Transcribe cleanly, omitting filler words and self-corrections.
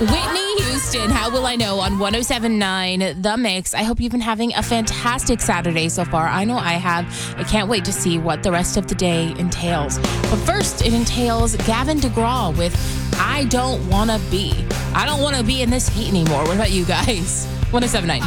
Whitney Houston, How Will I Know on 107.9 The Mix. I hope you've been having a fantastic Saturday so far. I know I have. I can't wait to see what the rest of the day entails. But first, it entails Gavin DeGraw with I Don't Wanna Be. I don't want to be in this heat anymore. What about you guys? 107.9.